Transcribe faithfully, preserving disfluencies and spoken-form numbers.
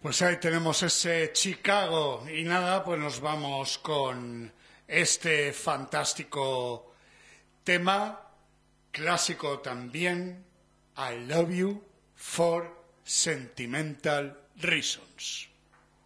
Pues ahí tenemos ese Chicago y nada, pues nos vamos con este fantástico tema, clásico también, I Love You for Sentimental Reasons.